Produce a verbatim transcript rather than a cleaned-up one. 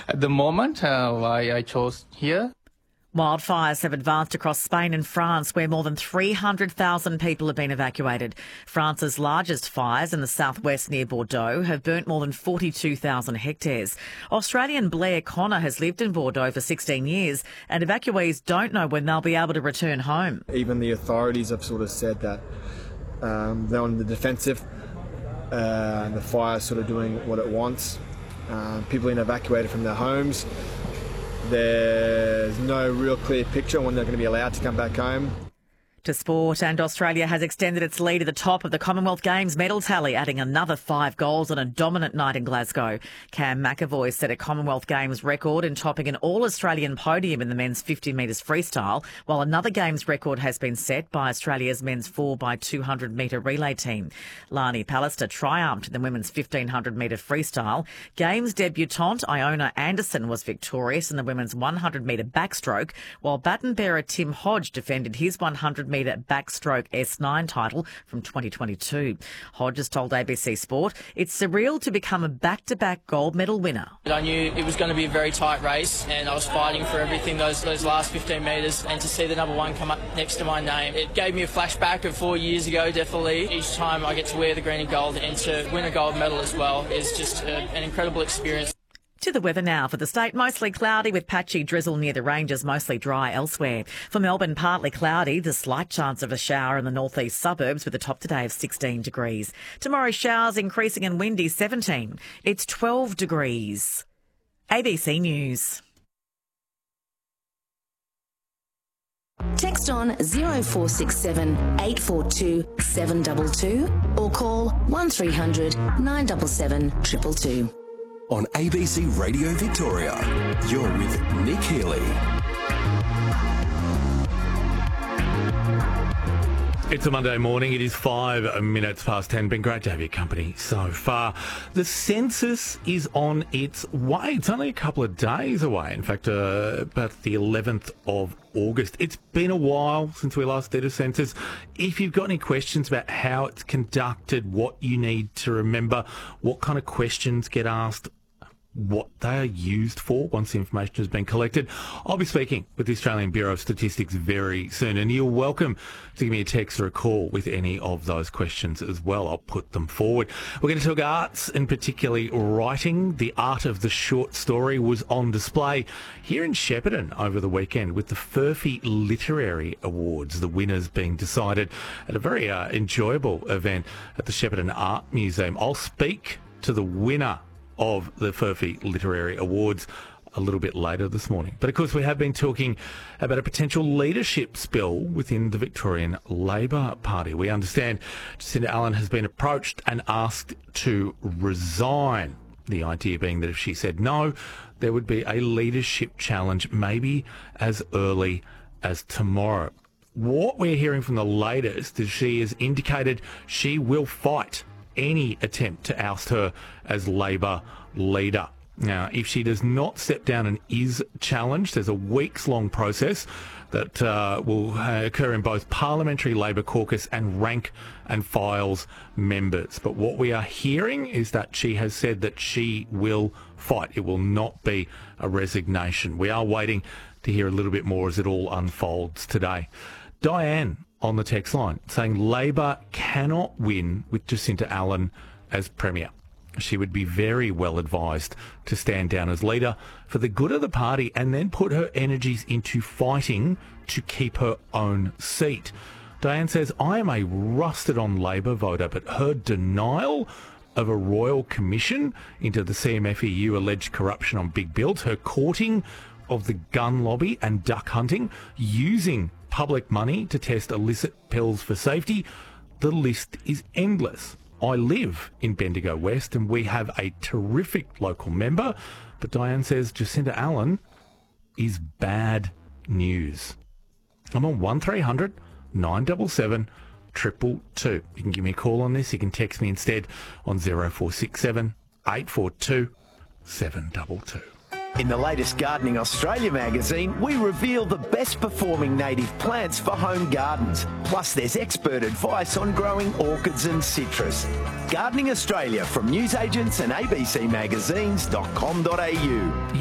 at the moment, uh, why I chose here. Wildfires have advanced across Spain and France, where more than three hundred thousand people have been evacuated. France's largest fires in the southwest near Bordeaux have burnt more than forty-two thousand hectares. Australian Blair Connor has lived in Bordeaux for sixteen years, and evacuees don't know when they'll be able to return home. Even the authorities have sort of said that um, they're on the defensive, uh, and the fire's sort of doing what it wants. Uh, people being evacuated from their homes. There's no real clear picture on when they're going to be allowed to come back home. To sport, and Australia has extended its lead at the top of the Commonwealth Games medal tally, adding another five goals on a dominant night in Glasgow. Cam McAvoy set a Commonwealth Games record in topping an all-Australian podium in the men's fifty metres freestyle, while another Games record has been set by Australia's men's four by two hundred metre relay team. Lani Pallister triumphed in the women's fifteen hundred metre freestyle. Games debutante Iona Anderson was victorious in the women's one hundred metre backstroke, while baton bearer Tim Hodge defended his one hundred metre backstroke S nine title from twenty twenty-two. Hodges told A B C Sport, "It's surreal to become a back-to-back gold medal winner." I knew it was going to be a very tight race, and I was fighting for everything those those last fifteen metres, and to see the number one come up next to my name, it gave me a flashback of four years ago, definitely. Each time I get to wear the green and gold and to win a gold medal as well is just a, an incredible experience. To the weather now for the state. Mostly cloudy with patchy drizzle near the ranges, mostly dry elsewhere. For Melbourne, partly cloudy, the slight chance of a shower in the northeast suburbs with a top today of sixteen degrees. Tomorrow, showers increasing and windy, seventeen. It's twelve degrees. A B C News. Text on zero four six seven eight four two seven two two or call one three hundred nine seven seven two two two. On A B C Radio Victoria, you're with Nick Healy. It's a Monday morning. It is five minutes past ten. Been great to have your company so far. The census is on its way. It's only a couple of days away. In fact, uh, about the eleventh of August. It's been a while since we last did a census. If you've got any questions about how it's conducted, what you need to remember, what kind of questions get asked, what they are used for once the information has been collected, I'll be speaking with the Australian Bureau of Statistics very soon, and you're welcome to give me a text or a call with any of those questions as well. I'll put them forward. We're going to talk arts, and particularly writing. The art of the short story was on display here in Shepparton over the weekend with the Furphy Literary Awards, the winners being decided at a very uh, enjoyable event at the Shepparton Art Museum. I'll speak to the winner of the Furphy Literary Awards a little bit later this morning. But of course, we have been talking about a potential leadership spill within the Victorian Labor Party. We understand Jacinda Allan has been approached and asked to resign. The idea being that if she said no, there would be a leadership challenge maybe as early as tomorrow. What we're hearing from the latest is she has indicated she will fight any attempt to oust her as Labor leader. Now, if she does not step down and is challenged, there's a weeks-long process that uh, will uh, occur in both Parliamentary Labor Caucus and rank and files members. But what we are hearing is that she has said that she will fight. It will not be a resignation. We are waiting to hear a little bit more as it all unfolds today. Diane on the text line saying Labor cannot win with Jacinda Allan as Premier. She would be very well advised to stand down as leader for the good of the party and then put her energies into fighting to keep her own seat. Diane says, I am a rusted-on Labor voter, but her denial of a royal commission into the C M F E U alleged corruption on big builds, her courting of the gun lobby and duck hunting, using public money to test illicit pills for safety, the list is endless. I live in Bendigo West and we have a terrific local member, but Diane says Jacinda Allan is bad news. I'm on one three hundred nine seven seven two two two. You can give me a call on this. You can text me instead on zero four six seven eight four two seven two two. In the latest Gardening Australia magazine, we reveal the best performing native plants for home gardens. Plus, there's expert advice on growing orchids and citrus. Gardening Australia from newsagents and a b c magazines dot com dot a u.